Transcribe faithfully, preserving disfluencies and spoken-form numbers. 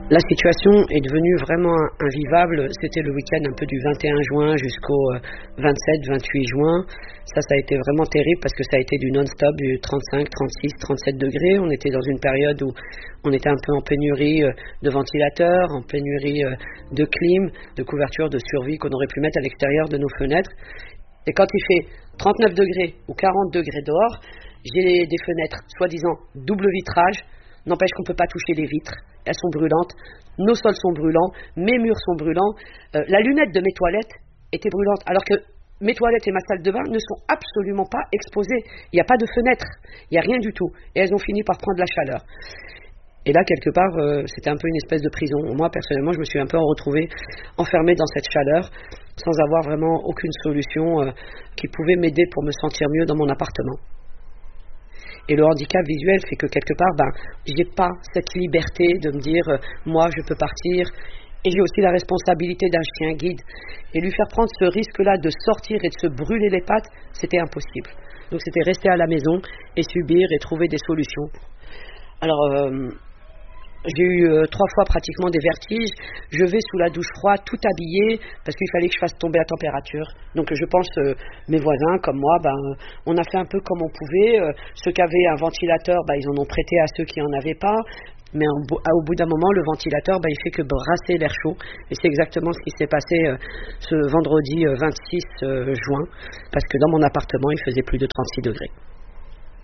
La situation est devenue vraiment invivable. C'était le week-end un peu du vingt et un juin jusqu'au vingt-sept vingt-huit juin. Ça, ça a été vraiment terrible parce que ça a été du non-stop, du trente-cinq, trente-six, trente-sept degrés. On était dans une période où on était un peu en pénurie de ventilateurs, en pénurie de clim, de couverture de survie qu'on aurait pu mettre à l'extérieur de nos fenêtres. Et quand il fait trente-neuf degrés ou quarante degrés dehors, j'ai des fenêtres soi-disant double vitrage. N'empêche qu'on ne peut pas toucher les vitres, elles sont brûlantes, nos sols sont brûlants, mes murs sont brûlants, euh, la lunette de mes toilettes était brûlante, alors que mes toilettes et ma salle de bain ne sont absolument pas exposées. Il n'y a pas de fenêtre, il n'y a rien du tout, et elles ont fini par prendre la chaleur. Et là, quelque part, euh, c'était un peu une espèce de prison. Moi, personnellement, je me suis un peu retrouvée enfermée dans cette chaleur, sans avoir vraiment aucune solution euh, qui pouvait m'aider pour me sentir mieux dans mon appartement. Et le handicap visuel fait que quelque part, ben, j'ai pas cette liberté de me dire, euh, moi, je peux partir. Et j'ai aussi la responsabilité d'un chien guide. Et lui faire prendre ce risque-là de sortir et de se brûler les pattes, c'était impossible. Donc c'était rester à la maison et subir et trouver des solutions. Alors, euh, j'ai eu euh, trois fois pratiquement des vertiges. Je vais sous la douche froide, tout habillée, parce qu'il fallait que je fasse tomber la température. Donc je pense, euh, mes voisins, comme moi, ben, on a fait un peu comme on pouvait. Euh, ceux qui avaient un ventilateur, ben, ils en ont prêté à ceux qui n'en avaient pas. Mais en, au bout d'un moment, le ventilateur, ben, il fait que brasser l'air chaud. Et c'est exactement ce qui s'est passé euh, ce vendredi euh, vingt-six euh, juin, parce que dans mon appartement, il faisait plus de trente-six degrés.